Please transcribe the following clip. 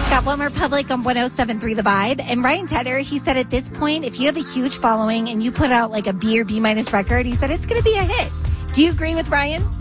Got One Republic on 107.3 The Vibe. And Ryan Tedder, he said at this point, if you have a huge following and you put out like a B or B- record, he said it's going to be a hit. Do you agree with Ryan?